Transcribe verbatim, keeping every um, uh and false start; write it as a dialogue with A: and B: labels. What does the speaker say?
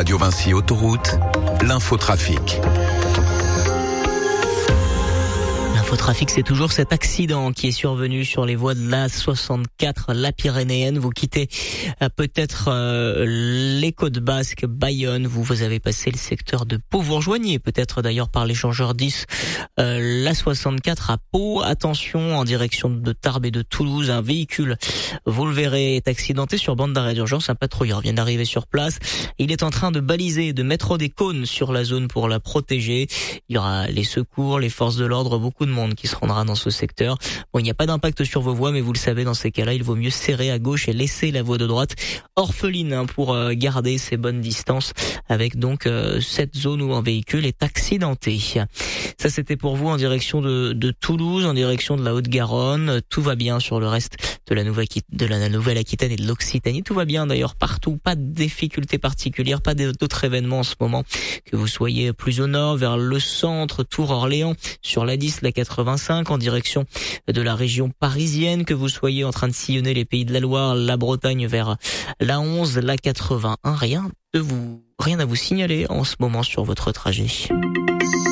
A: Radio Vinci Autoroute, l'infotrafic.
B: L'infotrafic, c'est toujours cet accident qui est survenu sur les voies de l'A soixante-quatre, la Pyrénéenne. Vous quittez euh, peut-être euh, les Côtes Basques, Bayonne. Vous, vous avez passé le secteur de Pau. Vous rejoignez peut-être d'ailleurs par l'échangeur dix euh, l'A soixante-quatre à Pau. Attention, en direction de Tarbes et de Toulouse, un véhicule, vous le verrez, est accidenté sur bande d'arrêt d'urgence. Un patrouilleur vient d'arriver sur place. Il est en train de baliser, de mettre des cônes sur la zone pour la protéger. Il y aura les secours, les forces de l'ordre, beaucoup de monde qui se rendra dans ce secteur. Bon, il n'y a pas d'impact sur vos voies, mais vous le savez, dans ces cas-là, il vaut mieux serrer à gauche et laisser la voie de droite orpheline hein, pour euh, garder ces bonnes distances avec donc euh, cette zone où un véhicule est accidenté. Ça, c'était pour vous en direction de, de Toulouse, en direction de la Haute-Garonne. Tout va bien sur le reste de la Nouvelle, de la Nouvelle-Aquitaine et de l'Occitanie. Tout va bien d'ailleurs partout, pas de difficultés particulières, pas d'autres événements en ce moment. Que vous soyez plus au nord, vers le centre, Tours, Orléans, sur la dix, la quatre-vingt-cinq, en direction de la région parisienne, que vous soyez en train de sillonner les Pays de la Loire, la Bretagne vers la onze, la quatre-vingt-un, rien de vous, rien à vous signaler en ce moment sur votre trajet.